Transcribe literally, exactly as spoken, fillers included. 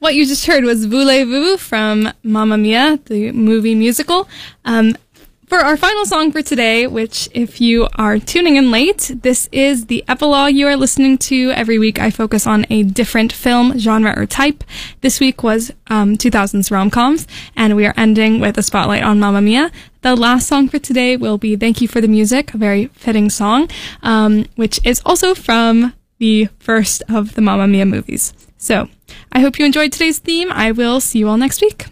What you just heard was Voulez-Vous from Mamma Mia, the movie musical. Um, for our final song for today, which if you are tuning in late, this is the epilogue you are listening to. Every week I focus on a different film, genre, or type. This week was um, two thousands rom-coms, and we are ending with a spotlight on Mamma Mia. The last song for today will be Thank You for the Music, a very fitting song, um, which is also from the first of the Mamma Mia movies. So, I hope you enjoyed today's theme. I will see you all next week.